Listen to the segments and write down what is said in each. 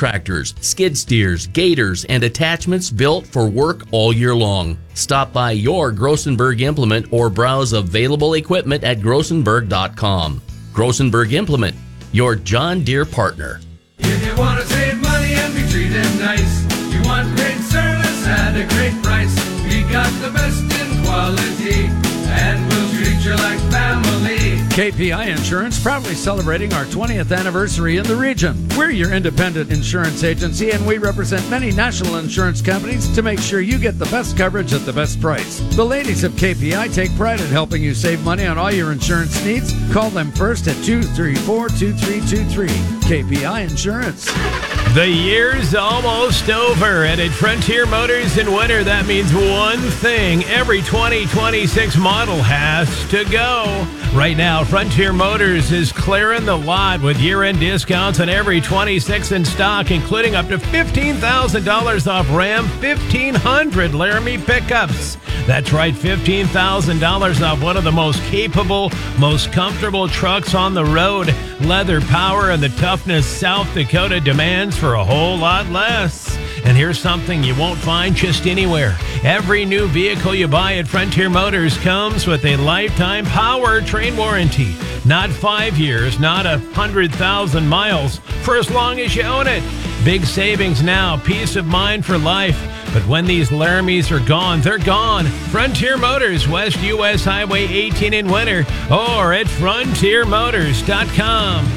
tractors, skid steers, gators, and attachments built for work all year long. Stop by your Grossenberg Implement or browse available equipment at grossenberg.com. Grossenberg Implement, your John Deere partner. If you want to save money and be treated nice, you want great service at a great price, we got the best in quality, and we'll treat you like family. KPI Insurance, proudly celebrating our 20th anniversary in the region. We're your independent insurance agency, and we represent many national insurance companies to make sure you get the best coverage at the best price. The ladies of KPI take pride in helping you save money on all your insurance needs. Call them first at 234-2323. KPI Insurance. The year's almost over, and at Frontier Motors in winter, that means one thing. Every 2026 model has to go. Right now, Frontier Motors is clearing the lot with year-end discounts on every 26 in stock, including up to $15,000 off Ram 1500 Laramie pickups. That's right, $15,000 off one of the most capable, most comfortable trucks on the road. Leather power and the toughness South Dakota demands for a whole lot less. And here's something you won't find just anywhere. Every new vehicle you buy at Frontier Motors comes with a lifetime powertrain warranty. Not 5 years, not 100,000 miles, for as long as you own it. Big savings now, peace of mind for life. But when these Laramies are gone, they're gone. Frontier Motors, West U.S. Highway 18 in winter, or at frontiermotors.com.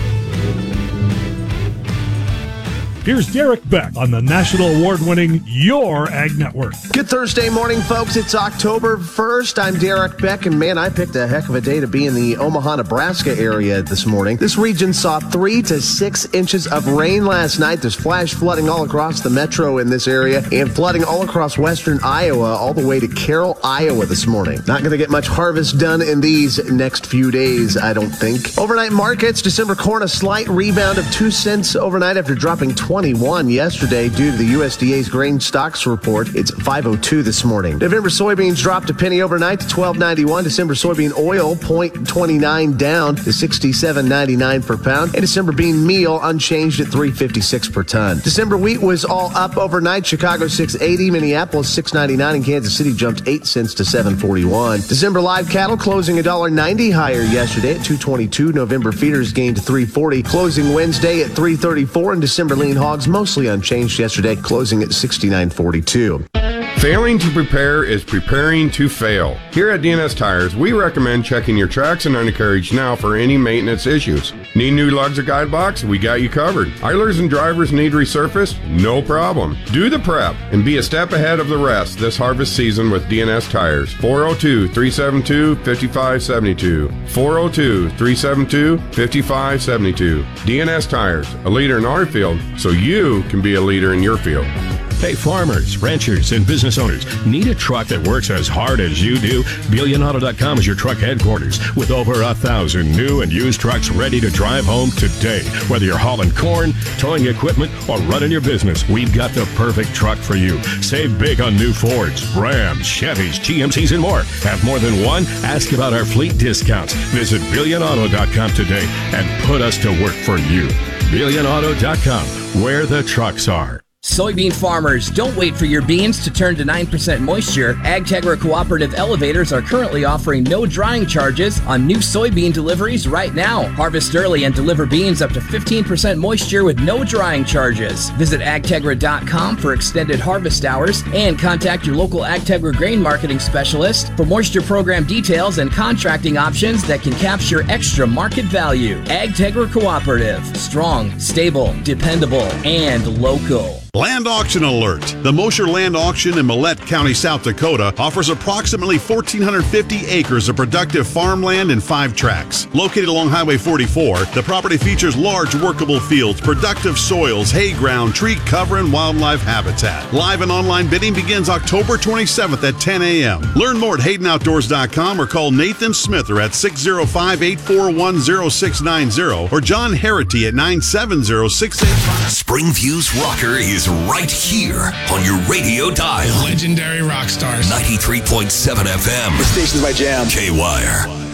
Here's Derek Beck on the national award-winning Your Ag Network. Good Thursday morning, folks. It's October 1st. I'm Derek Beck, and man, I picked a heck of a day to be in the Omaha, Nebraska area this morning. This region saw 3 to 6 inches of rain last night. There's flash flooding all across the metro in this area and flooding all across western Iowa, all the way to Carroll, Iowa this morning. Not going to get much harvest done in these next few days, I don't think. Overnight markets, December corn, a slight rebound of 2 cents overnight after dropping 21 yesterday due to the USDA's grain stocks report. It's 502 this morning. November soybeans dropped a penny overnight to $12.91. December soybean oil 0.29 down to $67.99 per pound. And December bean meal unchanged at $3.56 per ton. December wheat was all up overnight. Chicago $6.80, Minneapolis $6.99, and Kansas City jumped 8 cents to $7.41. December live cattle closing $1.90 higher yesterday at $2.22. November feeders gained $3.40, closing Wednesday at $3.34, and December lean hogs mostly unchanged yesterday, closing at $69.42. Failing to prepare is preparing to fail. Here at DNS Tires, we recommend checking your tracks and undercarriage now for any maintenance issues. Need new lugs or guide box? We got you covered. Idlers and drivers need resurfaced? No problem. Do the prep and be a step ahead of the rest this harvest season with DNS Tires. 402-372-5572. 402-372-5572. DNS Tires, a leader in our field, so you can be a leader in your field. Hey, farmers, ranchers, and business owners, need a truck that works as hard as you do? BillionAuto.com is your truck headquarters with over 1,000 new and used trucks ready to drive home today. Whether you're hauling corn, towing equipment, or running your business, we've got the perfect truck for you. Save big on new Fords, Rams, Chevys, GMCs, and more. Have more than one? Ask about our fleet discounts. Visit BillionAuto.com today and put us to work for you. BillionAuto.com, where the trucks are. Soybean farmers, don't wait for your beans to turn to 9% moisture. AgTegra Cooperative Elevators are currently offering no drying charges on new soybean deliveries right now. Harvest early and deliver beans up to 15% moisture with no drying charges. Visit agtegra.com for extended harvest hours and contact your local AgTegra grain marketing specialist for moisture program details and contracting options that can capture extra market value. AgTegra Cooperative. Strong, stable, dependable, and local. Land auction alert. The Mosher Land Auction in Millette County, South Dakota offers approximately 1,450 acres of productive farmland in 5 tracts. Located along Highway 44, the property features large workable fields, productive soils, hay ground, tree cover, and wildlife habitat. Live and online bidding begins October 27th at 10 a.m. Learn more at HaydenOutdoors.com or call Nathan Smither at 605-841-0690 or John Harity at 970-685. Springview's Rocker is right here on your radio dial. Legendary rock stars. 93.7 FM. The station's my jam. K-Wire.